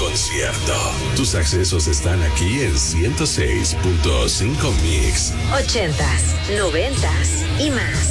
concierto. Tus accesos están aquí en 106.5 Mix. 80s, 90s y más.